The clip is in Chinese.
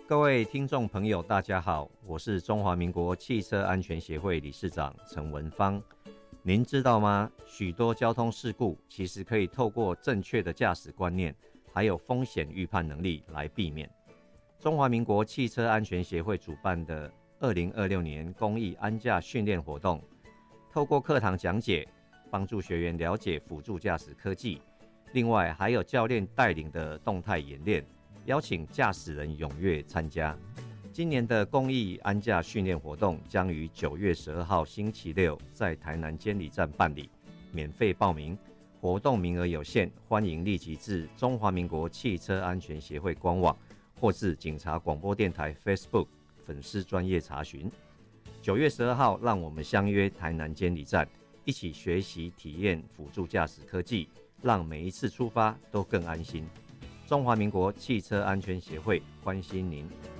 各位听众朋友大家好，我是中华民国汽车安全协会理事长陈文芳。您知道吗？许多交通事故其实可以透过正确的驾驶观念还有风险预判能力来避免。中华民国汽车安全协会主办的2026年公益安驾训练活动，透过课堂讲解帮助学员了解辅助驾驶科技，另外还有教练带领的动态演练，邀请驾驶人踊跃参加。今年的公益安驾训练活动将于9月12号星期六在台南监理站办理，免费报名，活动名额有限，欢迎立即至中华民国汽车安全协会官网或至警察广播电台 Facebook 粉丝专页查询。9月12号，让我们相约台南监理站，一起学习体验辅助驾驶科技，让每一次出发都更安心。中华民国汽车安全协会关心您。